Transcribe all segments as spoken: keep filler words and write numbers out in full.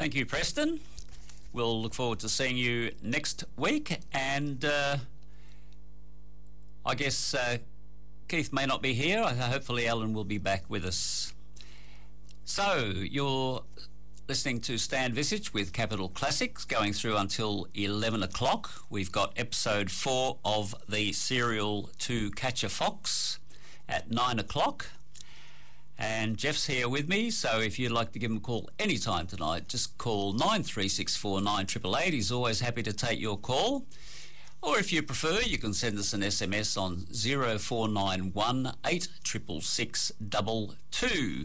Thank you, Preston. We'll look forward to seeing you next week, and uh, I guess uh, Keith may not be here. Hopefully Alan will be back with us. So, you're listening to Stan Visage with Capital Classics, going through until eleven o'clock. We've got episode four of the serial To Catch a Fox at nine o'clock. And Jeff's here with me, so if you'd like to give him a call anytime tonight, just call nine three six four nine eight eight eight. He's always happy to take your call. Or if you prefer, you can send us an S M S on zero four nine one eight six six six two two.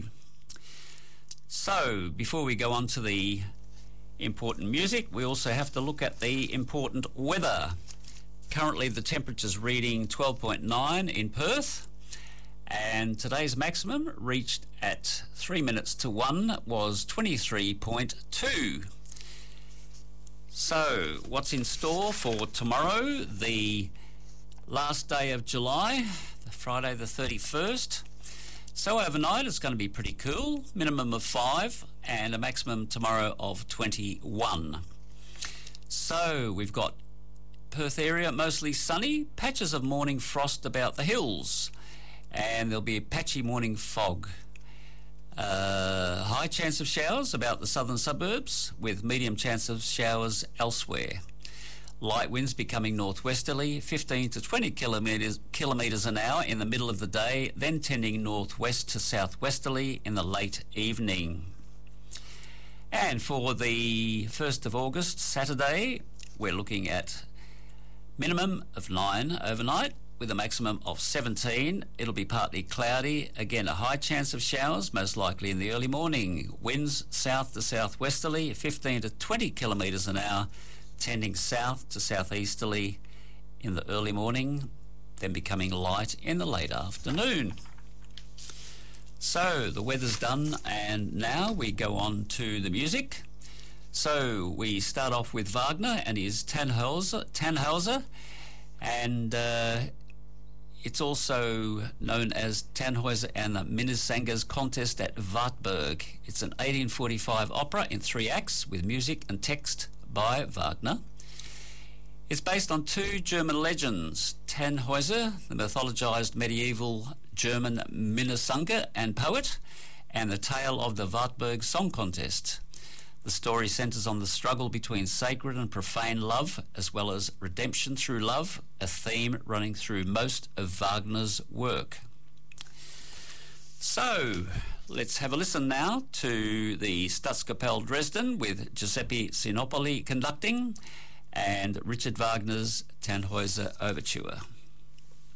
So, before we go on to the important music, we also have to look at the important weather. Currently, the temperature's reading twelve point nine in Perth, and today's maximum, reached at three minutes to one, was twenty-three point two. So, what's in store for tomorrow, the last day of July, Friday the thirty-first? So overnight it's going to be pretty cool, minimum of five and a maximum tomorrow of twenty-one. So we've got Perth area mostly sunny, patches of morning frost about the hills, and there'll be a patchy morning fog. Uh, high chance of showers about the southern suburbs, with medium chance of showers elsewhere. Light winds becoming northwesterly, fifteen to twenty kilometres kilometres an hour in the middle of the day, then tending northwest to southwesterly in the late evening. And for the first of August, Saturday, we're looking at minimum of nine overnight with a maximum of seventeen. It'll be partly cloudy, again a high chance of showers, most likely in the early morning. Winds south to southwesterly, fifteen to twenty kilometres an hour, tending south to southeasterly in the early morning, then becoming light in the late afternoon. So the weather's done, and now we go on to the music. So we start off with Wagner and his Tannhäuser, Tannhäuser and uh, it's also known as Tannhäuser and the Minnesangers Contest at Wartburg. It's an eighteen forty-five opera in three acts with music and text by Wagner. It's based on two German legends, Tannhäuser, the mythologized medieval German Minnesänger and poet, and the tale of the Wartburg Song Contest. The story centers on the struggle between sacred and profane love, as well as redemption through love, a theme running through most of Wagner's work. So, let's have a listen now to the Staatskapelle Dresden with Giuseppe Sinopoli conducting, and Richard Wagner's Tannhäuser Overture.